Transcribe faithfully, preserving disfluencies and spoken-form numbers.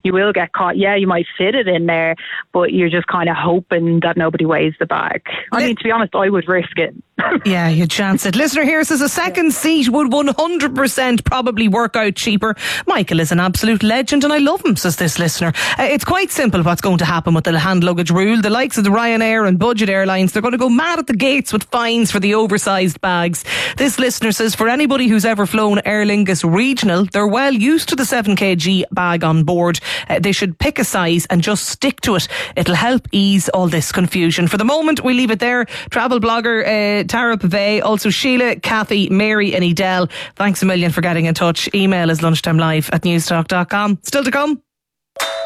you will get caught. Yeah, you might fit it in there, but you're just kind of hoping that nobody weighs the bag. I mean, to be honest, I would risk it. Yeah, you'd chance it. Listener here says a second yeah. seat would one hundred percent probably work out cheaper. Michael is an absolute legend and I love him, says this listener. Uh, it's quite simple what's going to happen with the hand luggage rule. The likes of the Ryanair and budget airlines, they're going to go mad at the gates with fines for the oversized bags. This listener says for anybody who's ever flown Aer Lingus Regional, they're well used to the seven kilogram bag on board. Uh, they should pick a size and just stick to it. It'll help ease all this confusion. For the moment, we leave it there. Travel blogger uh, Tara Pavey, also Sheila, Kathy, Mary and Edel, thanks a million for getting in touch. Email is lunchtimelive at newstalk dot com. Still to come.